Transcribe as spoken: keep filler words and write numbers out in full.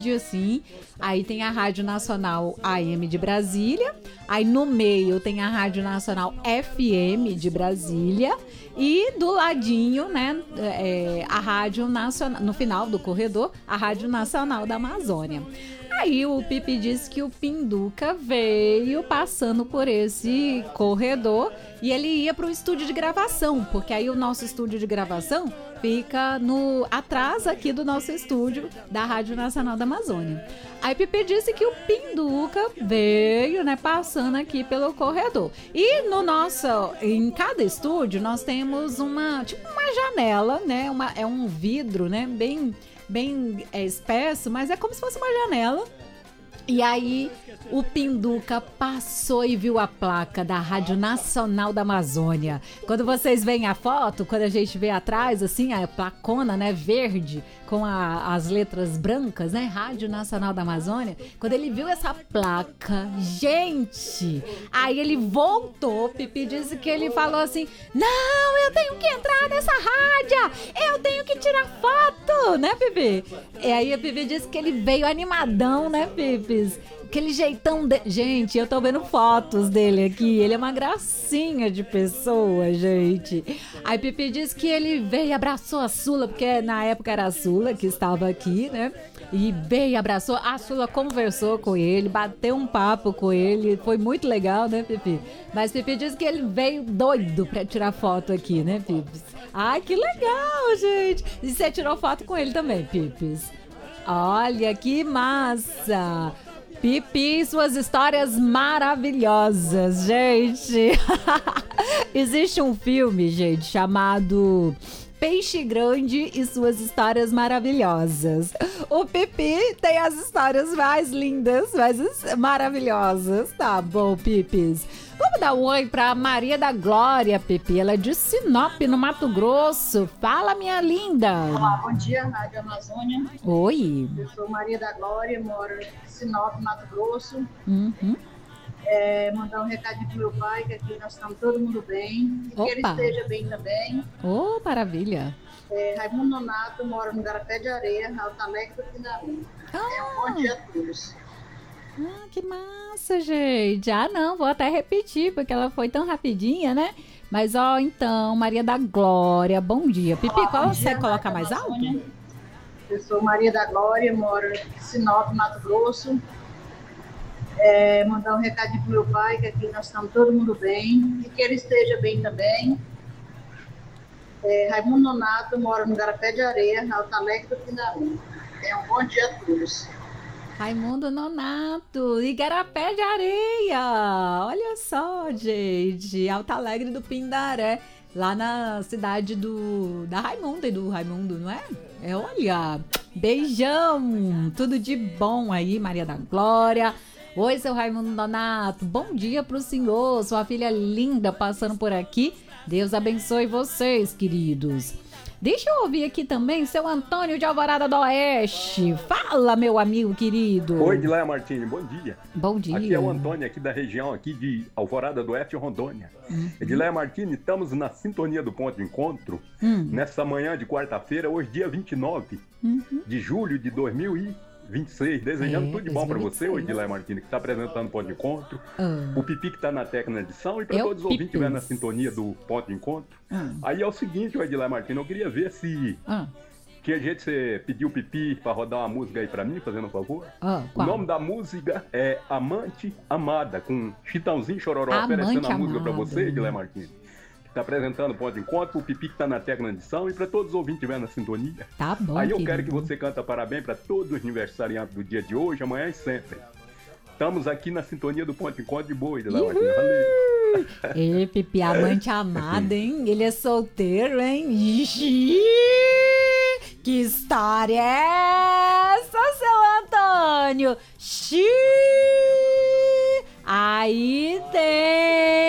assim, aí tem a Rádio Nacional A M de Brasília, aí no meio tem a Rádio Nacional F M de Brasília e do ladinho, né, é, a Rádio Nacional, no final do corredor, a Rádio Nacional da Amazônia. Aí o Pipi disse que o Pinduca veio passando por esse corredor e ele ia para o estúdio de gravação, porque aí o nosso estúdio de gravação fica no atrás aqui do nosso estúdio da Rádio Nacional da Amazônia. Aí Pipi disse que o Pinduca veio, né, passando aqui pelo corredor. E no nosso, em cada estúdio nós temos uma, tipo uma janela, né, uma, é um vidro, né, bem bem é, espesso, mas é como se fosse uma janela. E aí o Pinduca passou e viu a placa da Rádio Nacional da Amazônia. Quando vocês veem a foto, quando a gente vê atrás, assim, a placona, né, verde, com a, as letras brancas, né, Rádio Nacional da Amazônia. Quando ele viu essa placa, gente, aí ele voltou, Pipi disse que ele falou assim, não, eu tenho que entrar nessa rádio, eu tenho que tirar foto, né, Pipi? E aí a Pipi disse que ele veio animadão, né, Pipi? Aquele jeitão de... Gente, eu tô vendo fotos dele aqui. Ele é uma gracinha de pessoa, gente. Aí Pipi disse que ele veio e abraçou a Sula, porque na época era a Sula que estava aqui, né? E veio e abraçou. A Sula conversou com ele, bateu um papo com ele. Foi muito legal, né, Pipi? Mas Pipi disse que ele veio doido pra tirar foto aqui, né, Pipis? Ai, que legal, gente. E você tirou foto com ele também, Pipis? Olha que massa! Pipi, suas histórias maravilhosas, gente. Existe um filme, gente, chamado Peixe Grande e Suas Histórias Maravilhosas. O Pipi tem as histórias mais lindas, mais maravilhosas. Tá bom, Pipis. Vamos dar um oi pra Maria da Glória, Pipi. Ela é de Sinop, no Mato Grosso. Fala, minha linda. Olá, bom dia, Rádio Amazônia. Oi. Eu sou Maria da Glória, moro em Sinop, Mato Grosso. Uhum. É, mandar um recadinho pro meu pai, que aqui nós estamos todo mundo bem. E Opa. que ele esteja bem também. Oh, maravilha. É, Raimundo Nonato, mora no Garapé de Areia, Alto Alegre do Pindaú. Ah. É um bom dia a todos. Ah, que massa, gente. Ah, não, vou até repetir, porque ela foi tão rapidinha, né? Mas, ó, então, Maria da Glória, bom dia. Pipi, Olá, qual bom você dia, coloca Rádio mais Amazônia. alto? Eu sou Maria da Glória, moro em Sinop, Mato Grosso. É, mandar um recadinho pro meu pai, que aqui nós estamos todo mundo bem. E que ele esteja bem também. É, Raimundo Nonato, mora no Garapé de Areia, Alto Alegre do Pindaú. É um bom dia a todos. Raimundo Nonato, Igarapé de Areia. Olha só, gente. Alto Alegre do Pindaré. Lá na cidade do da Raimundo e do Raimundo, não é? É, olha. Beijão. Tudo de bom aí, Maria da Glória. Oi, seu Raimundo Nonato. Bom dia pro senhor. Sua filha linda passando por aqui. Deus abençoe vocês, queridos. Deixa eu ouvir aqui também seu Antônio de Alvorada do Oeste. Fala, meu amigo querido. Oi, Edileia Martini, bom dia. Bom dia. Aqui é o Antônio, aqui da região aqui de Alvorada do Oeste, Rondônia. Uhum. Edileia Martini, estamos na sintonia do Ponto de Encontro, uhum. nessa manhã de quarta-feira, hoje dia vinte e nove uhum. de julho de dois mil e vinte e seis. Desejando é, tudo de bom para você, Edileia Martini, que está apresentando o Ponto de Encontro. Uhum. O Pipi que está na técnica de edição e para Eu todos os ouvintes que estiverem na Pipis. sintonia do Ponto de Encontro. Uhum. Aí é o seguinte, Edileia Martini, eu queria ver se... Uhum. Que a gente você pediu o Pipi para rodar uma música aí para mim, fazendo um favor. Ah, o nome da música é Amante Amada, com Chitãozinho Chororó Amante oferecendo a Amada. música para você, Edileia Martins. Que tá apresentando o Ponto de Encontro, o Pipi que tá na técnica de edição e para todos os ouvintes que estiverem na sintonia. Tá bom, Aí eu querido. quero que você canta parabéns para todos os aniversariantes do dia de hoje, amanhã e sempre. Estamos aqui na sintonia do Ponto de Encontro de boa, Edileia Martins. Valeu. Ei, Pipi, amante amada, hein? Ele é solteiro, hein? Ixi! Que história é essa, seu Antônio? Xiii! Aí tem...